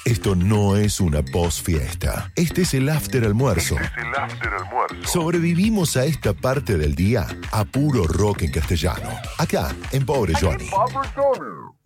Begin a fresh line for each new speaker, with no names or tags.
Esto no es una post-fiesta. Este es el after almuerzo. Sobrevivimos a esta parte del día a puro rock en castellano. Acá, en Pobre Johnny.